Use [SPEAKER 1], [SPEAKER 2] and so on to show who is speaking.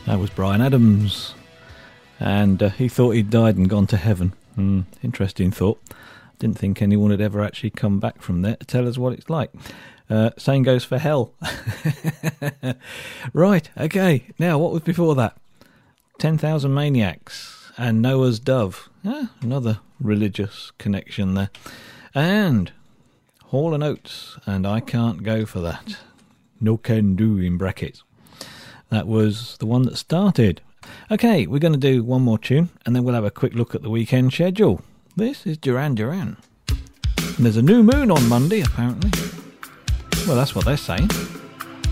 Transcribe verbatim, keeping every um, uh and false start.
[SPEAKER 1] That was Bryan Adams. And uh, he thought he'd died and gone to heaven. Mm, interesting thought. Didn't think anyone had ever actually come back from there to tell us what it's like. Uh, same goes for hell. Right, okay. Now, what was before that? ten thousand Maniacs and Noah's Dove. Ah, another religious connection there. And Hall and Oates and I Can't Go For That. No can do in brackets. That was the one that started. Okay, we're going to do one more tune and then we'll have a quick look at the weekend schedule. This is Duran Duran. And there's a new moon on Monday, apparently. Well, that's what they're saying.